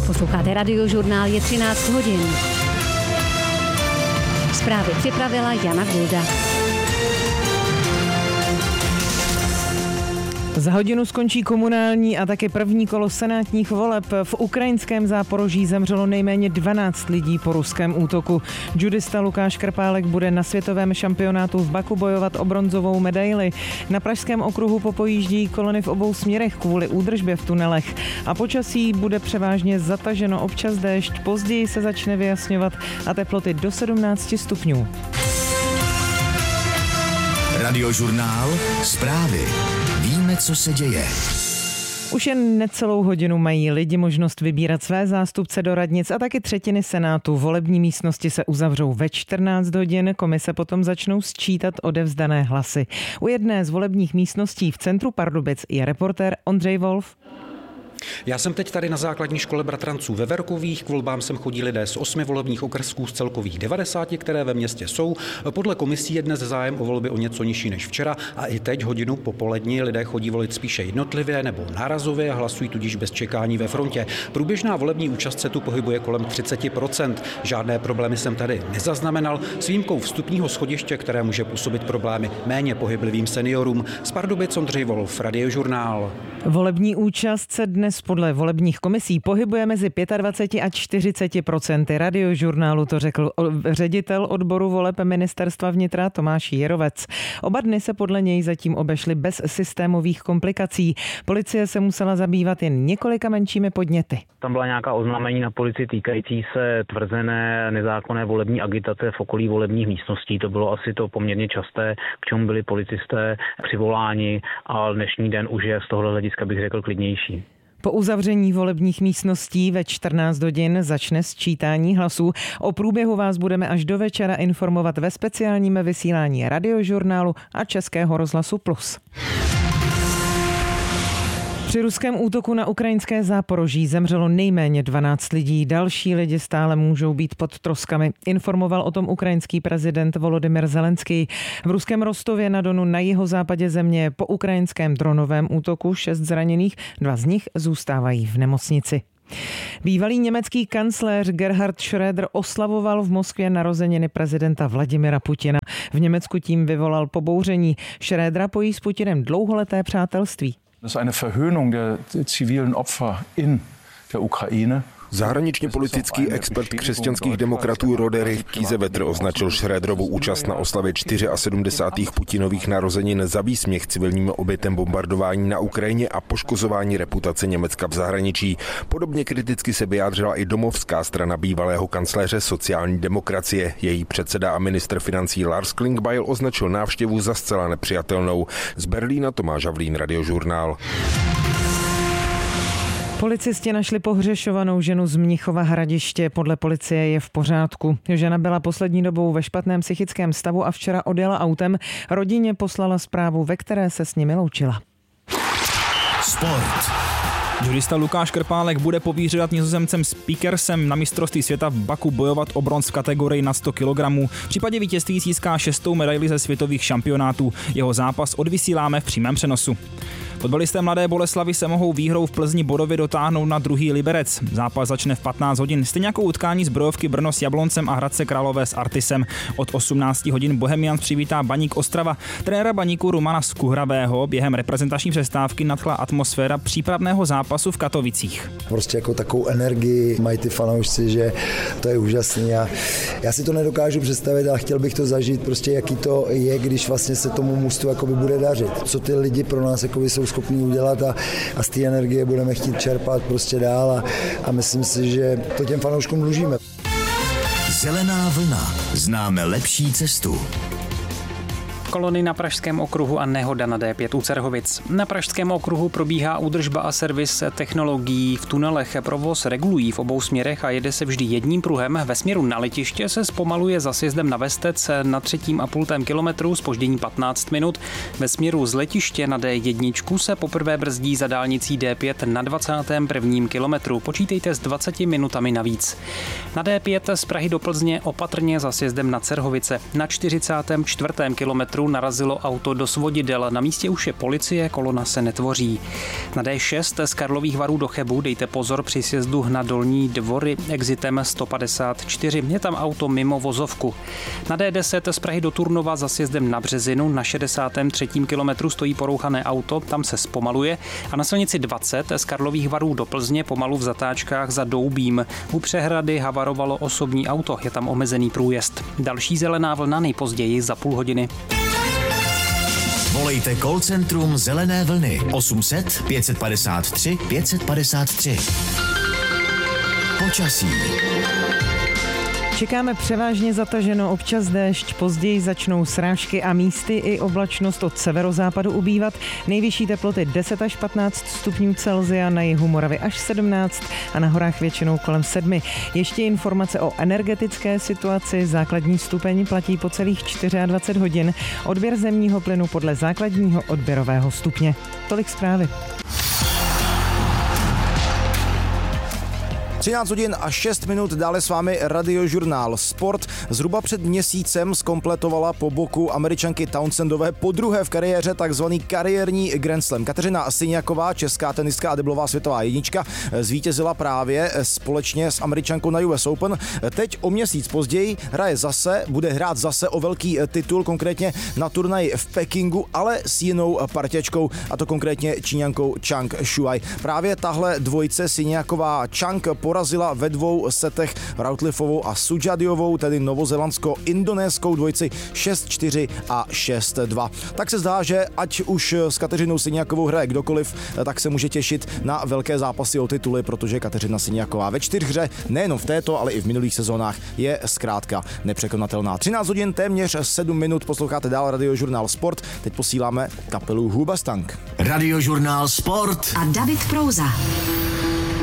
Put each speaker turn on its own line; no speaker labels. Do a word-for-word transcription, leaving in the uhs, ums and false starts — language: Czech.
Posloucháte Radiožurnál, je třináct hodin. Zprávy připravila Jana Gulda.
Za hodinu skončí komunální a také první kolo senátních voleb. V ukrajinském Záporoží zemřelo nejméně dvanáct lidí po ruském útoku. Judista Lukáš Krpálek bude na světovém šampionátu v Baku bojovat o bronzovou medaili. Na pražském okruhu popojíždí kolony v obou směrech kvůli údržbě v tunelech. A počasí bude převážně zataženo, občas déšť, později se začne vyjasňovat a teploty do sedmnáct stupňů.
Radiožurnál, zprávy. Víme, co se děje.
Už jen necelou hodinu mají lidi možnost vybírat své zástupce do radnic a taky třetiny senátu. Volební místnosti se uzavřou ve čtrnáct hodin, komise potom začnou sčítat odevzdané hlasy. U jedné z volebních místností v centru Pardubic je reportér Ondřej Wolf.
Já jsem teď tady na základní škole bratranců ve Verkových. K volbám sem chodí lidé z osmi volebních okrsků z celkových devadesáti, které ve městě jsou. Podle komisí je dnes zájem o volby o něco nižší než včera a i teď hodinu popolední lidé chodí volit spíše jednotlivě nebo nárazově a hlasují tudíž bez čekání ve frontě. Průběžná volební účast se tu pohybuje kolem třicet procent. Žádné problémy jsem tady nezaznamenal, s výjimkou vstupního schodiště, které může působit problémy méně pohyblivým seniorům. Z Pardubic Ondřej Wolf, Radiožurnál.
Volební účast se dnes podle volebních komisí pohybuje mezi dvacet pět a čtyřicet procenty. Radiožurnálu to řekl ředitel odboru voleb ministerstva vnitra Tomáš Jirovec. Oba dny se podle něj zatím obešly bez systémových komplikací. Policie se musela zabývat jen několika menšími podněty.
Tam byla nějaká oznámení na policii týkající se tvrzené nezákonné volební agitace v okolí volebních místností. To bylo asi to poměrně časté, k čemu byli policisté přivoláni, a dnešní den už je z tohohle hlediska, bych řekl, klidnější.
Po uzavření volebních místností ve čtrnáct hodin začne sčítání hlasů. O průběhu vás budeme až do večera informovat ve speciálním vysílání Radiožurnálu a Českého rozhlasu Plus. Při ruském útoku na ukrajinské Záporoží zemřelo nejméně dvanáct lidí. Další lidi stále můžou být pod troskami. Informoval o tom ukrajinský prezident Volodymyr Zelenský. V ruském Rostově na Donu na jihozápadě země po ukrajinském dronovém útoku šest zraněných, dva z nich zůstávají v nemocnici. Bývalý německý kancléř Gerhard Schröder oslavoval v Moskvě narozeniny prezidenta Vladimira Putina. V Německu tím vyvolal pobouření. Schrödera pojí s Putinem dlouholeté přátelství.
Das ist eine Verhöhnung der zivilen Opfer in der Ukraine.
Zahraničně politický expert křesťanských demokratů Roderich Kiesewetter označil Schröderovu účast na oslavě sedmdesátých čtyřech Putinových narozenin za výsměch civilním obětem bombardování na Ukrajině a poškozování reputace Německa v zahraničí. Podobně kriticky se vyjádřila i domovská strana bývalého kancléře sociální demokracie. Její předseda a ministr financí Lars Klingbeil označil návštěvu za zcela nepřijatelnou. Z Berlína Tomáš Havlín, Radiožurnál.
Policisti našli pohřešovanou ženu z Mnichova Hradiště. Podle policie je v pořádku. Žena byla poslední dobou ve špatném psychickém stavu a včera odjela autem. Rodině poslala zprávu, ve které se s nimi loučila.
Sport.
Judista Lukáš Krpálek bude povířovat Nizozemcem Spikersem na mistrovství světa v Baku bojovat o bronz v kategorii na sto kilogramů. V případě vítězství získá šestou medaili ze světových šampionátů. Jeho zápas odvysíláme v přímém přenosu. Fotbalisté Mladé Boleslavi se mohou výhrou v Plzni bodově dotáhnout na druhý Liberec. Zápas začne v patnáct hodin, stejně jako utkání Zbrojovky Brno s Jabloncem a Hradce Králové s Artisem. Od osmnáct hodin Bohemians přivítá Baník Ostrava. Trenéra Baníku Romana Skuhravého během reprezentační přestávky nadchla atmosféra přípravného zápasu v Katovicích.
Prostě jako takovou energii mají ty fanoušci, že to je úžasný. A já si to nedokážu představit, ale chtěl bych to zažít, prostě jaký to je, když vlastně se tomu mužstvu jakoby bude dařit. Co ty lidi pro nás jakoby jsou schopní udělat a, a z té energie budeme chtít čerpat prostě dál a, a myslím si, že to těm fanouškům dlužíme.
Zelená vlna. Známe lepší cestu.
Kolony na Pražském okruhu a nehoda na D pět u Cerhovic. Na Pražském okruhu probíhá údržba a servis technologií. V tunelech provoz regulují v obou směrech a jede se vždy jedním pruhem. Ve směru na letiště se zpomaluje za sjezdem na Vestec na třetím a půltém kilometru, zpoždění patnáct minut. Ve směru z letiště na D jedna se poprvé brzdí za dálnicí D pět na dvacátém prvním kilometru. Počítejte s dvaceti minutami navíc. Na D pět z Prahy do Plzně opatrně za sjezdem na Cerhovice. Na čtyřicátém čtvrtém kilometru kilometru narazilo auto do svodidel. Na místě už je policie, kolona se netvoří. Na D šest z Karlových Varů do Chebu dejte pozor při sjezdu na Dolní Dvory exitem sto padesát čtyři. Je tam auto mimo vozovku. Na D deset z Prahy do Turnova za sjezdem na Březinu na šedesátém třetím kilometru stojí porouchané auto, tam se zpomaluje. A na silnici dvacet z Karlových Varů do Plzně pomalu v zatáčkách za Doubím. U přehrady havarovalo osobní auto, je tam omezený průjezd. Další zelená vlna nejpozději za půl hodiny.
Volejte call centrum Zelené vlny osm set pět padesát tři pět padesát tři. Počasí.
Čekáme převážně zataženo, občas déšť, později začnou srážky a místy i oblačnost od severozápadu ubývat. Nejvyšší teploty deset až patnáct stupňů Celsia, na jihu Moravy až sedmnáct a na horách většinou kolem sedmi. Ještě informace o energetické situaci. Základní stupeň platí po celých dvacet čtyři hodin. Odběr zemního plynu podle základního odběrového stupně. Tolik zprávy.
třináct hodin a šest minut, dále s vámi Radiožurnál Sport. Zhruba před měsícem zkompletovala po boku Američanky Townsendové podruhé v kariéře takzvaný kariérní Grand Slam. Kateřina Siniaková, česká tenistka a deblová světová jednička, zvítězila právě společně s Američankou na U S Open. Teď o měsíc později hraje zase, bude hrát zase o velký titul, konkrétně na turnaji v Pekingu, ale s jinou parťačkou, a to konkrétně Číňankou Chang Shuai. Právě tahle dvojice Siniaková Chang porazila ve dvou setech Routliffovou a Sujadiovou, tedy novozélandsko-indonéskou dvojici šest čtyři a šest dva. Tak se zdá, že ať už s Kateřinou Siniakovou hraje kdokoliv, tak se může těšit na velké zápasy o tituly, protože Kateřina Siniaková ve čtyřhře, nejenom v této, ale i v minulých sezónách, je zkrátka nepřekonatelná. třináct hodin, téměř sedm minut, posloucháte dál Radiožurnál Sport. Teď posíláme kapelu Hubastang.
Radiožurnál Sport
a David Prouza.